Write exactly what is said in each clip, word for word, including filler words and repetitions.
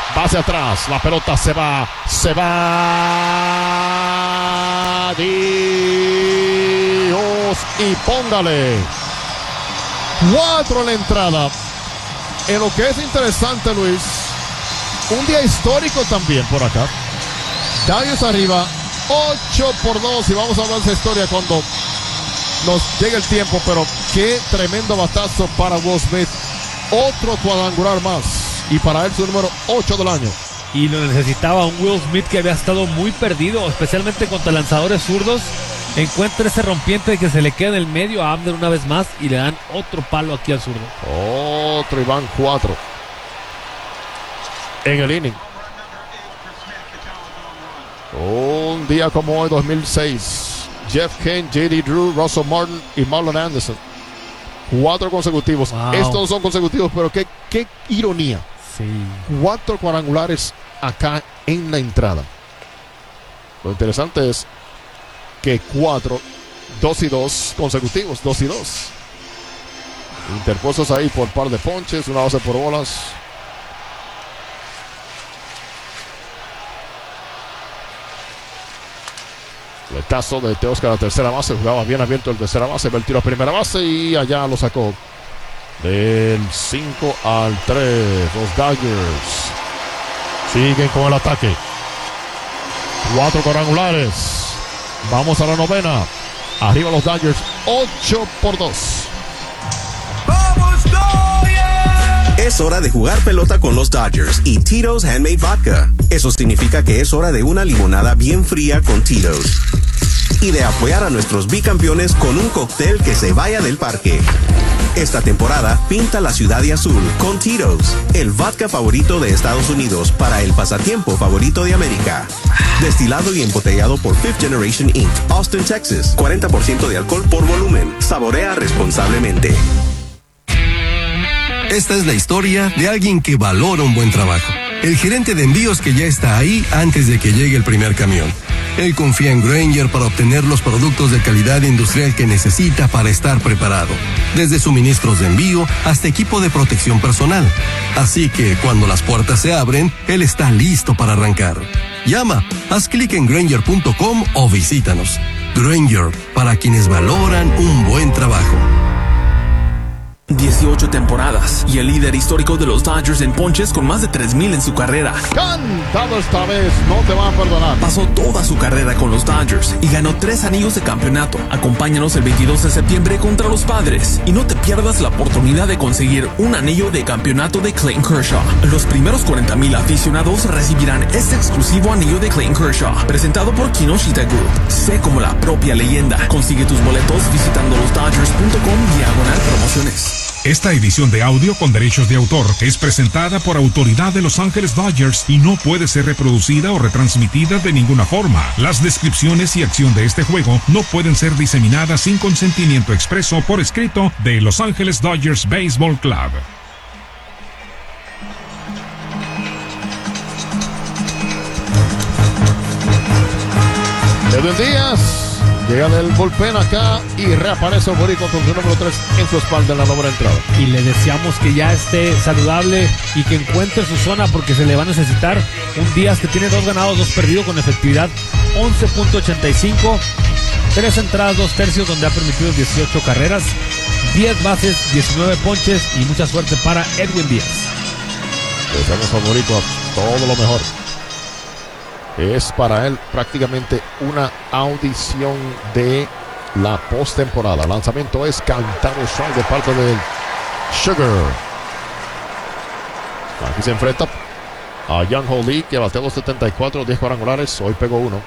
Va hacia atrás. La pelota se va. Se va. Dios. Y póngale. Cuatro en la entrada. En lo que es interesante, Luis. Un día histórico también por acá. Dodgers arriba. ocho por dos. Y vamos a hablar de esa historia cuando nos llegue el tiempo. Pero qué tremendo batazo para Will Smith. Otro cuadrangular más. Y para él su número ocho del año. Y lo necesitaba un Will Smith que había estado muy perdido, especialmente contra lanzadores zurdos. Encuentra ese rompiente que se le queda en el medio a Abner una vez más y le dan otro palo aquí al zurdo. Otro y van cuatro en el inning. Un día como hoy, dos mil seis. Jeff Kane, J D Drew, Russell Martin y Marlon Anderson. Cuatro consecutivos. Wow. Estos no son consecutivos, pero qué, qué ironía. Sí. Cuatro cuadrangulares acá en la entrada. Lo interesante es que cuatro, dos y dos consecutivos, dos y dos. Interpuestos ahí por par de ponches, una base por bolas. Letazo de Teoscar a la tercera base, jugaba bien abierto el tercera base, ve el tiro a primera base y allá lo sacó. Del cinco al tres, los Dodgers siguen con el ataque. Cuatro cuadrangulares. Vamos a la novena. Arriba los Dodgers, ocho por dos. ¡Vamos, Dodgers! Es hora de jugar pelota con los Dodgers y Tito's Handmade Vodka. Eso significa que es hora de una limonada bien fría con Tito's. Y de apoyar a nuestros bicampeones con un cóctel que se vaya del parque. Esta temporada, pinta la ciudad de azul con Tito's, el vodka favorito de Estados Unidos para el pasatiempo favorito de América. Destilado y embotellado por Fifth Generation incorporated, Austin, Texas. cuarenta por ciento de alcohol por volumen. Saborea responsablemente. Esta es la historia de alguien que valora un buen trabajo. El gerente de envíos que ya está ahí antes de que llegue el primer camión. Él confía en Grainger para obtener los productos de calidad industrial que necesita para estar preparado. Desde suministros de envío hasta equipo de protección personal. Así que cuando las puertas se abren, él está listo para arrancar. Llama, haz clic en Grainger punto com o visítanos. Grainger, para quienes valoran un buen trabajo. dieciocho temporadas y el líder histórico de los Dodgers en ponches con más de tres mil en su carrera. Cantado esta vez, no te van a perdonar. Pasó toda su carrera con los Dodgers y ganó tres anillos de campeonato. Acompáñanos el veintidós de septiembre contra los Padres y no te pierdas la oportunidad de conseguir un anillo de campeonato de Clayton Kershaw. Los primeros cuarenta mil aficionados recibirán este exclusivo anillo de Clayton Kershaw, presentado por Kinoshita Group. Sé como la propia leyenda. Consigue tus boletos visitando los dodgers punto com diagonal promociones. Esta edición de audio con derechos de autor es presentada por autoridad de Los Ángeles Dodgers y no puede ser reproducida o retransmitida de ninguna forma. Las descripciones y acción de este juego no pueden ser diseminadas sin consentimiento expreso por escrito de Los Ángeles Dodgers Baseball Club. Edwin Díaz llega del bullpen acá y reaparece el boricua con su número tres en su espalda en la novena entrada. Y le deseamos que ya esté saludable y que encuentre su zona porque se le va a necesitar. Un Díaz que tiene dos ganados, dos perdidos con efectividad once punto ochenta y cinco, tres entradas, dos tercios donde ha permitido dieciocho carreras, diez bases, diecinueve ponches y mucha suerte para Edwin Díaz. Le deseamos al boricua todo lo mejor. Es para él prácticamente una audición de la postemporada. Lanzamiento es cantado strike de parte del Sugar. Aquí se enfrenta a Young Ho Lee, que bateó dos setenta y cuatro, diez cuadrangulares. Hoy pegó uno.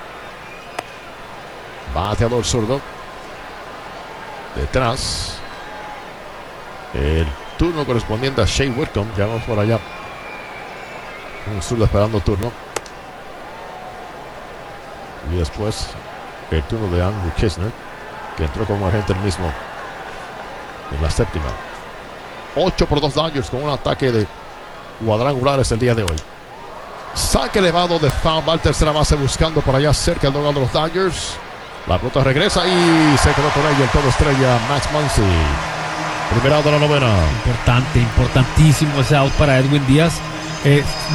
Bateador zurdo. Detrás. El turno correspondiente a Shea Whitcomb. Ya vamos por allá. Un zurdo esperando turno. Y después el turno de Andrew Kisner, que entró como agente el mismo en la séptima. ocho por dos Dodgers con un ataque de cuadrangulares el día de hoy. Saque elevado de foul, va al tercera base buscando por allá cerca el dugout de los Dodgers. La pelota regresa y se quedó con ella el todo estrella Max Muncy. Primer out de la novena. Importante, importantísimo ese out para Edwin Díaz. Eh,